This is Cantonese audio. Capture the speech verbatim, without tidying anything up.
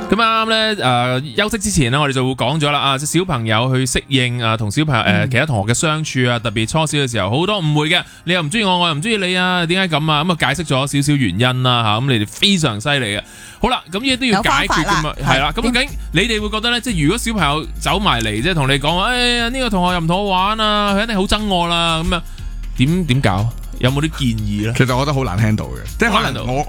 咁啱啱咧，誒休息之前咧，我哋就會講咗啦，啊，小朋友去適應啊，同小朋友誒其他同學嘅相處啊，特別初小嘅時候，好多誤會嘅，你又唔中意我，我又唔中意你啊，點解咁啊？咁啊解釋咗少少原因啦嚇，咁你哋非常犀利嘅。好啦，咁嘢都要解決㗎嘛，係啦。咁究竟你哋會覺得咧，即係如果小朋友走埋嚟，即係同你講話，誒呢個同學又唔同我玩啊，佢一定好憎我啦，咁啊點點搞？有冇啲建議咧？ 其實我覺得好難 handle 嘅，即係可能我